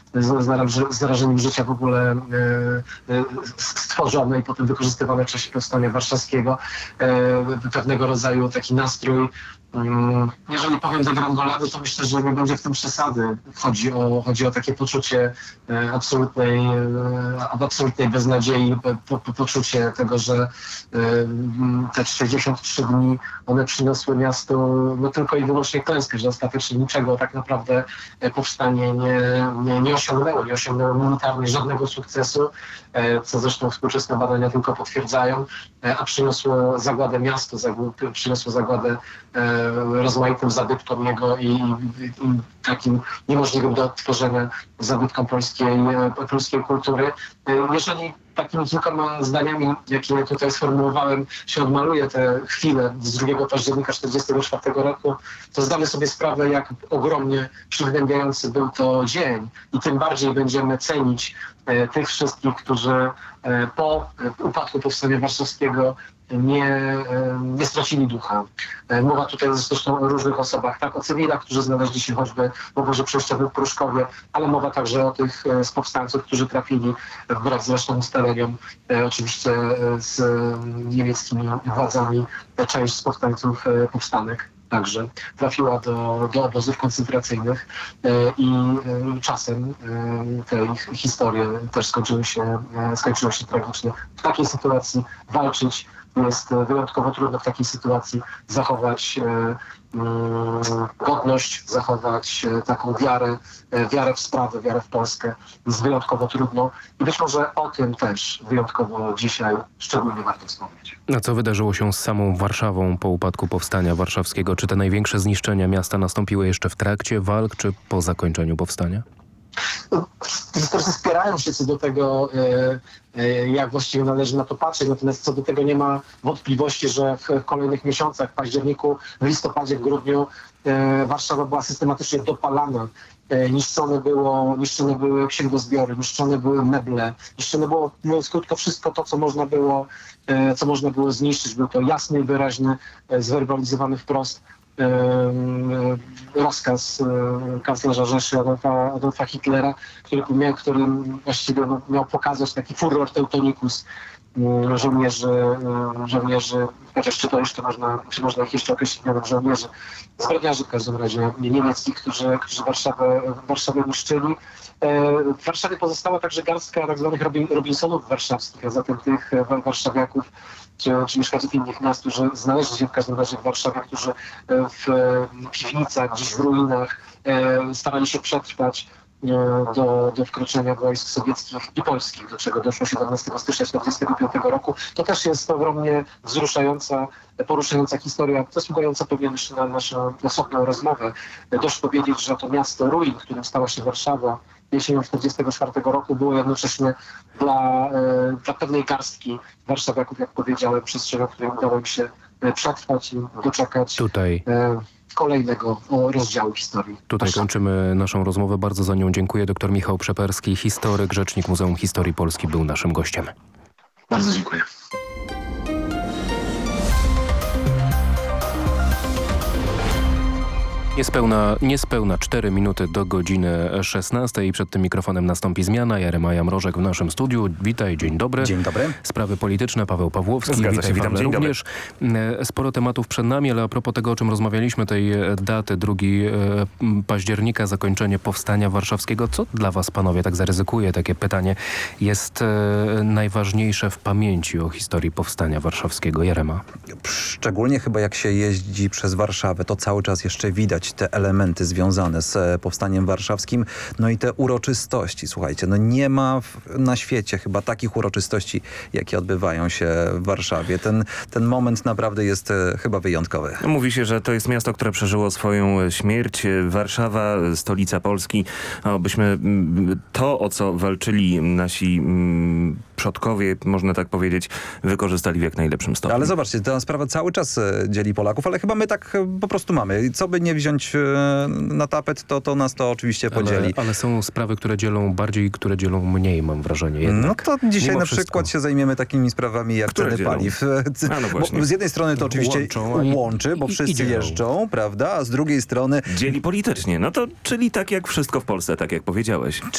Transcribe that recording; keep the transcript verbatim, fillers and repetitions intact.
z, z zarażeniem życia w ogóle e, e, stworzone i potem wykorzystywane w czasie powstania warszawskiego. E, pewnego rodzaju taki nastrój. Jeżeli powiem za grandolady, to myślę, że nie będzie w tym przesady. Chodzi o, chodzi o takie poczucie e, absolutnej, e, absolutnej beznadziei, po, po, poczucie tego, że e, te sześćdziesiąt trzy dni one przyniosły miastu no, tylko i wyłącznie klęskę, że ostatecznie niczego tak naprawdę powstanie nie, nie, nie osiągnęło, nie osiągnęło militarnie żadnego sukcesu, e, co zresztą współczesne badania tylko potwierdzają, e, a przyniosło zagładę miastu, zagł przyniosło zagładę e, rozmaitym zabytkom jego i, i, i takim niemożliwym do odtworzenia zabytkom polskiej, polskiej kultury. Jeżeli takimi kilkoma zdaniami, jakie tutaj sformułowałem, się odmaluje tę chwilę z drugiego października tysiąc dziewięćset czterdziestego czwartego roku, to zdamy sobie sprawę, jak ogromnie przygnębiający był to dzień i tym bardziej będziemy cenić e, tych wszystkich, którzy e, po upadku Powstania Warszawskiego nie, nie stracili ducha. Mowa tutaj zresztą o różnych osobach, tak, o cywilach, którzy znaleźli się choćby w obozie przejściowym w Pruszkowie, ale mowa także o tych z powstańców, którzy trafili wbrew zresztą ustaleniom, oczywiście z niemieckimi władzami, część z powstańców powstanek także trafiła do, do obozów koncentracyjnych i czasem te ich historie też skończyły się, skończyły się tragicznie. W takiej sytuacji walczyć jest wyjątkowo trudno, w takiej sytuacji zachować godność, zachować taką wiarę, wiarę w sprawę, wiarę w Polskę. Jest wyjątkowo trudno i być może o tym też wyjątkowo dzisiaj szczególnie warto wspomnieć. A co wydarzyło się z samą Warszawą po upadku Powstania Warszawskiego? Czy te największe zniszczenia miasta nastąpiły jeszcze w trakcie walk, czy po zakończeniu powstania? Historycy spierają się co do tego, jak właściwie należy na to patrzeć, natomiast co do tego nie ma wątpliwości, że w kolejnych miesiącach, w październiku, w listopadzie, w grudniu Warszawa była systematycznie dopalana. Niszczone, było, niszczone były księgozbiory, niszczone były meble, niszczone było, mówiąc krótko, wszystko to, co można było, co można było zniszczyć. Był to jasny i wyraźny, zwerbalizowany wprost rozkaz kanclerza Rzeszy Adolfa, Adolfa Hitlera, który, miał, który właściwie miał pokazać taki furor teutonicus żołnierzy, żołnierzy, chociaż czy to jeszcze można, czy można ich jeszcze określić mianem żołnierzy, zbrodniarzy w każdym razie niemieckich, którzy, którzy Warszawę, Warszawę niszczyli. W Warszawie pozostała także garstka tak zwanych Robinsonów warszawskich, a zatem tych warszawiaków, czy, czy mieszkańców innych miast, którzy znaleźli się w każdym razie w Warszawie, którzy w piwnicach, gdzieś w ruinach starali się przetrwać do, do wkroczenia wojsk sowieckich i polskich, do czego doszło siedemnastego stycznia tysiąc dziewięćset czterdziestego piątego roku. To też jest ogromnie wzruszająca, poruszająca historia, zasługująca pewnie jeszcze na naszą osobną rozmowę. Dość powiedzieć, że to miasto ruin, którym stała się Warszawa jesienią tysiąc dziewięćset czterdziestego czwartego roku, było jednocześnie dla, dla pewnej garstki warszawiaków, jak powiedziałem, przestrzenią, której udało mi się przetrwać i doczekać Tutaj. kolejnego rozdziału historii. Tutaj Warszawy. Kończymy naszą rozmowę. Bardzo za nią dziękuję. Doktor Michał Przeperski, historyk, rzecznik Muzeum Historii Polski, był naszym gościem. Bardzo dziękuję. Niespełna, niespełna cztery minuty do godziny szesnastej. Przed tym mikrofonem nastąpi zmiana. Jarema Mrożek w naszym studiu. Witaj, dzień dobry. Dzień dobry. Sprawy polityczne, Paweł Pawłowski. Zgadza Witaj, się, witam, Paweł, dzień również. Dobry. Sporo tematów przed nami, ale a propos tego, o czym rozmawialiśmy, tej daty, drugiego października, zakończenie Powstania Warszawskiego. Co dla was, panowie, tak zaryzykuję takie pytanie, jest najważniejsze w pamięci o historii Powstania Warszawskiego? Jarema. Szczególnie chyba jak się jeździ przez Warszawę, to cały czas jeszcze widać te elementy związane z Powstaniem Warszawskim. No i te uroczystości, słuchajcie, no nie ma w, na świecie chyba takich uroczystości, jakie odbywają się w Warszawie. Ten, ten moment naprawdę jest e, chyba wyjątkowy. Mówi się, że to jest miasto, które przeżyło swoją śmierć. Warszawa, stolica Polski. Obyśmy to, o co walczyli nasi mm, przodkowie, można tak powiedzieć, wykorzystali w jak najlepszym stopniu. Ale zobaczcie, ta sprawa cały czas dzieli Polaków, ale chyba my tak po prostu mamy. Co by nie wziąć na tapet, to, to nas to oczywiście podzieli. Ale, ale są sprawy, które dzielą bardziej, które dzielą mniej, mam wrażenie. Jednak. No to dzisiaj Mimo na wszystko. przykład się zajmiemy takimi sprawami jak Które ceny dzielą? paliw. A, no bo z jednej strony to oczywiście Łączą, i, łączy, bo i, wszyscy i jeżdżą, prawda? A z drugiej strony Dzieli politycznie. No to, czyli tak jak wszystko w Polsce, tak jak powiedziałeś.